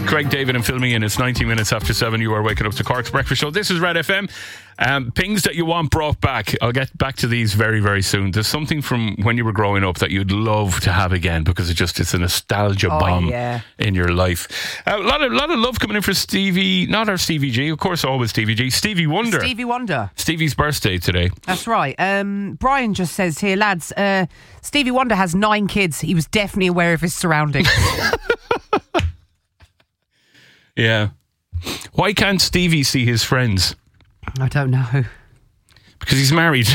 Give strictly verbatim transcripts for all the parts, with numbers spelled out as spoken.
Craig, David and Phil me in. It's nineteen minutes after seven. You are waking up to Cork's Breakfast Show. This is Red F M. Um, things that you want brought back. I'll get back to these very, very soon. There's something from when you were growing up that you'd love to have again because it just it's a nostalgia oh, bomb yeah. in your life. Uh, a lot of lot of love coming in for Stevie, not our Stevie G, of course, always Stevie G. Stevie Wonder. Stevie Wonder. Stevie's birthday today. That's right. Um, Brian just says here, lads, uh, Stevie Wonder has nine kids. He was definitely aware of his surroundings. Yeah. Why can't Stevie see his friends? I don't know. Because he's married.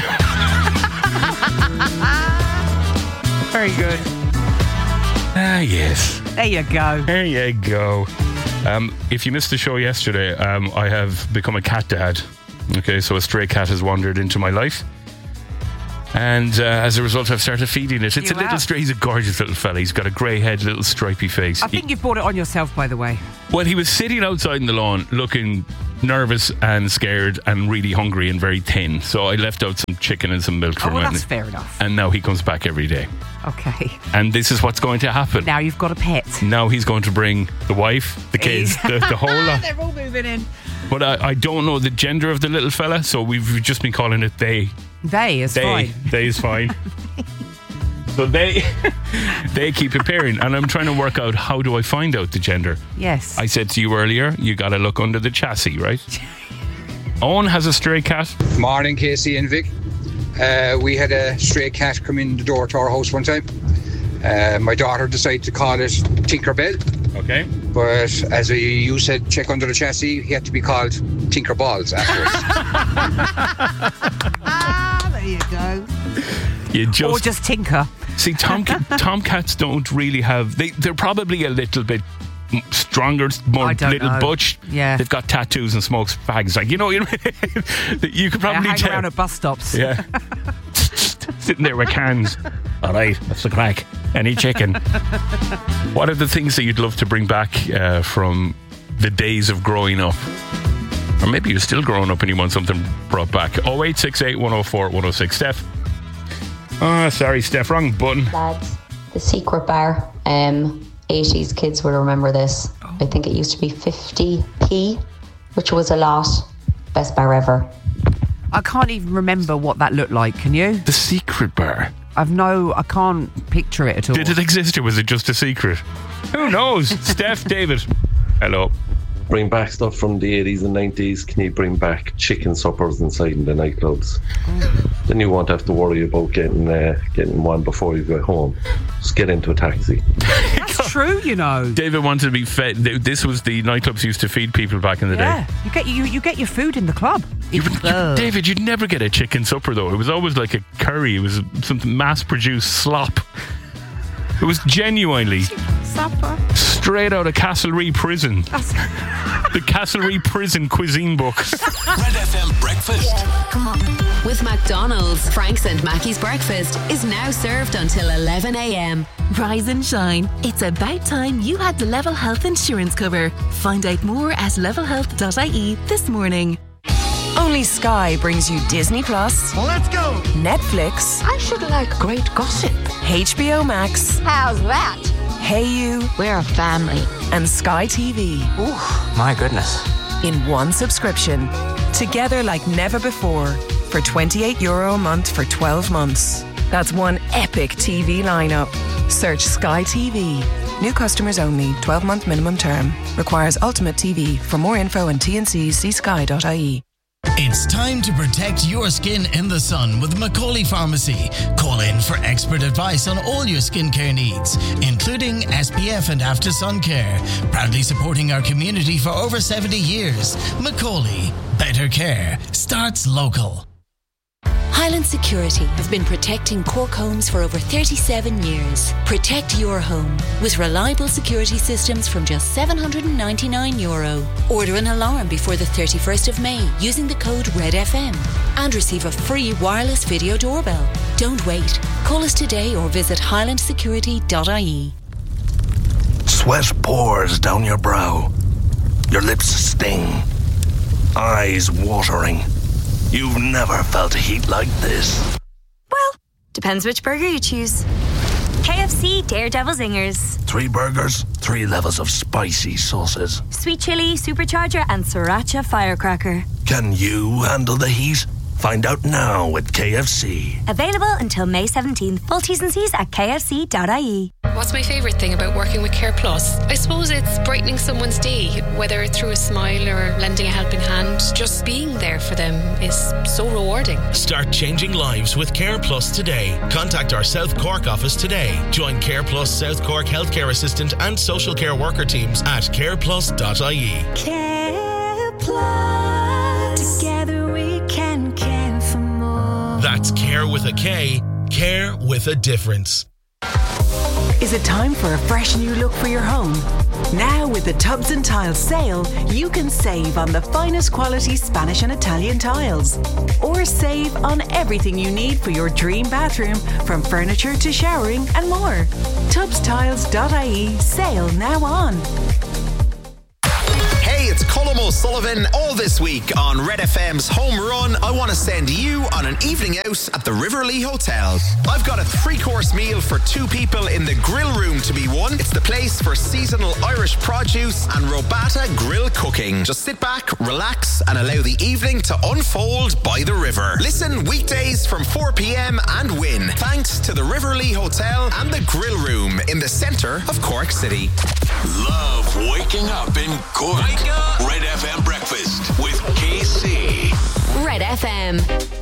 Very good. Ah, yes. There you go. There you go. Um, if you missed the show yesterday, um, I have become a cat dad. Okay, so a stray cat has wandered into my life. And uh, as a result, I've started feeding it. It's You a little have. stray. He's a gorgeous little fella. He's got a grey head, little stripy face. I think you've brought it on yourself, by the way. Well, he was sitting outside in the lawn looking nervous and scared and really hungry and very thin. So I left out some chicken and some milk for Oh, well, him. that's and, fair enough. and now he comes back every day. Okay. And this is what's going to happen. Now you've got a pet. Now he's going to bring the wife, the kids, the, the whole lot. They're all moving in. But I, I don't know the gender of the little fella, so we've just been calling it they. They is They. fine. They is fine. So they they keep appearing, and I'm trying to work out how do I find out the gender. Yes. I said to you earlier, you got to look under the chassis, right? Owen has a stray cat. Morning, Casey and Vic. Uh, we had a stray cat come in the door to our house one time. Uh, my daughter decided to call it Tinkerbell, Okay. but as a, you said, check under the chassis, he had to be called Tinkerballs afterwards. Ah, there you go. You just, Or just tinker. see, tom tomcats don't really have. They they're probably a little bit stronger, more I don't little know. butch. Yeah. They've got tattoos and smokes fags. Like you know, you, know, you could They probably hang tell. around at bus stops. Yeah. Sitting there with cans. All right, that's the crack. Any chicken? What are the things that you'd love to bring back uh, from the days of growing up? Or maybe you're still growing up and you want something brought back. oh eight six eight, one oh four, one oh six. Steph. Oh, sorry, Steph. Wrong button. Lads, the secret bar. Um, eighties kids will remember this. I think it used to be fifty p, which was a lot. Best bar ever. I can't even remember what that looked like. Can you? The secret bar. I've no, I can't picture it at all. Did it exist or was it just a secret? Who knows? Steph, David. Hello. Bring back stuff from the eighties and nineties. Can you bring back chicken suppers inside in the nightclubs? Oh. Then you won't have to worry about getting uh, getting one before you get home. Just get into a taxi. That's true, you know. David wanted to be fed. This was the nightclubs used to feed people back in the Yeah, day. you get you you get your food in the club. You would, you, David, you'd never get a chicken supper though. It was always like a curry. It was something mass-produced slop. It was genuinely Supper. straight out of Castlereagh Prison. The Castlereagh Prison cuisine book. Red F M Breakfast. Come on. With McDonald's, Frank's and Mackey's breakfast is now served until eleven a.m. Rise and shine. It's about time you had the Level Health insurance cover. Find out more at level health dot I E this morning. Only Sky brings you Disney Plus. Let's go. Netflix. I should like great gossip. H B O Max. How's that? Hey You. We're a family. And Sky T V. Ooh, my goodness. In one subscription. Together like never before. For twenty-eight euro a month for twelve months. That's one epic T V lineup. Search Sky T V. New customers only. twelve-month minimum term. Requires Ultimate T V. For more info and T N Cs, see sky dot I E. It's time to protect your skin in the sun with Macaulay Pharmacy. Call in for expert advice on all your skincare needs, including S P F and after sun care. Proudly supporting our community for over seventy years. Macaulay, better care starts local. Highland Security have been protecting Cork homes for over thirty-seven years. Protect your home with reliable security systems from just seven hundred ninety-nine euro. Order an alarm before the thirty-first of May using the code Red F M and receive a free wireless video doorbell. Don't wait. Call us today or visit highland security dot I E. Sweat pours down your brow. Your lips sting. Eyes watering. You've never felt heat like this. Well, depends which burger you choose. K F C Daredevil Zingers. Three burgers, three levels of spicy sauces. Sweet chili, supercharger and sriracha firecracker. Can you handle the heat? Find out now at K F C. Available until May seventeenth. Full T's and C's at k f c dot i e. What's my favourite thing about working with Care Plus? I suppose it's brightening someone's day, whether it's through a smile or lending a helping hand. Just being there for them is so rewarding. Start changing lives with Care Plus today. Contact our South Cork office today. Join Care Plus South Cork Healthcare Assistant and Social Care Worker teams at care plus dot i e. Care Plus. Together we can care for more. That's Care with a K. Care with a difference. Is it time for a fresh new look for your home? Now with the Tubs and Tiles sale, you can save on the finest quality Spanish and Italian tiles. Or save on everything you need for your dream bathroom, from furniture to showering and more. tubs tiles dot i e sale now on. Hey, it's Colm O'Sullivan. All this week on Red F M's Home Run, I want to send you on an evening out at the Riverlee Hotel. I've got a three-course meal for two people in the grill room to be won. It's the place for seasonal Irish produce and Robata grill cooking. Just sit back, relax, and allow the evening to unfold by the river. Listen weekdays from four p.m. and win. Thanks to the Riverlee Hotel and the grill room in the centre of Cork City. Love waking up in Cork. Wake up! Red F M breakfast with K C. Red F M.